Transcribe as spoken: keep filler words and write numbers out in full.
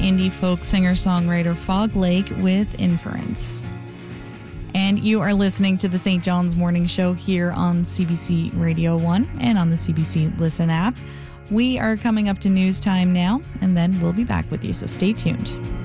indie folk singer-songwriter Fog Lake with Inference. And you are listening to the Saint John's Morning Show here on C B C Radio one and on the C B C Listen app. We are coming up to news time now, and then we'll be back with you, so stay tuned.